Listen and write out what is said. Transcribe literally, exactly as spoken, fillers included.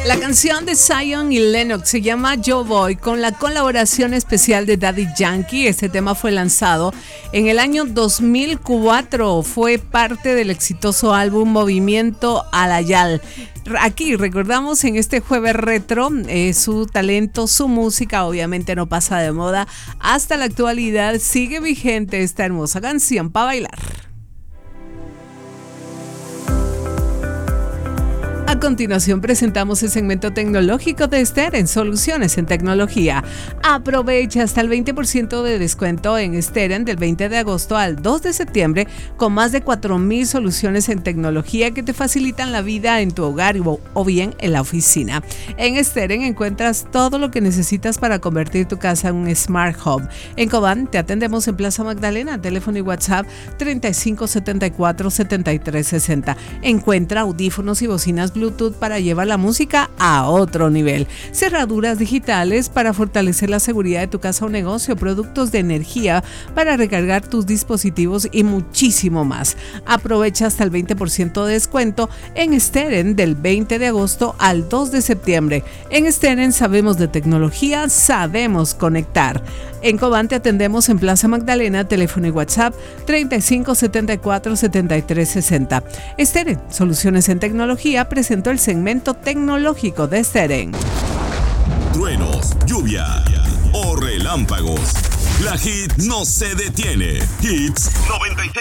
La canción de Zion y Lennox se llama Yo Voy, con la colaboración especial de Daddy Yankee. Este tema fue lanzado en el año dos mil cuatro. Fue parte del exitoso álbum Movimiento Alayal. Aquí recordamos en este jueves retro eh, su talento, su música obviamente no pasa de moda. Hasta la actualidad sigue vigente esta hermosa canción para bailar. A continuación presentamos el segmento tecnológico de Esther en Soluciones en Tecnología. Aprovecha hasta el veinte por ciento de descuento en Esteren del veinte de agosto al dos de septiembre con más de cuatro mil soluciones en tecnología que te facilitan la vida en tu hogar o, o bien en la oficina. En Esteren encuentras todo lo que necesitas para convertir tu casa en un Smart Home. En Cobán te atendemos en Plaza Magdalena, teléfono y WhatsApp treinta y cinco setenta y cuatro setenta y tres sesenta. Encuentra audífonos y bocinas Bluetooth para llevar la música a otro nivel. Cerraduras digitales para fortalecer la seguridad de tu casa o negocio, productos de energía para recargar tus dispositivos y muchísimo más. Aprovecha hasta el veinte por ciento de descuento en Steren del veinte de agosto al dos de septiembre. En Steren sabemos de tecnología, sabemos conectar. En Cobán te atendemos en Plaza Magdalena, teléfono y WhatsApp treinta y cinco setenta y cuatro setenta y tres sesenta. Steren, Soluciones en Tecnología, presentó el segmento tecnológico de Steren. Truenos, lluvia o relámpagos. La Hit no se detiene. Hits noventa y seis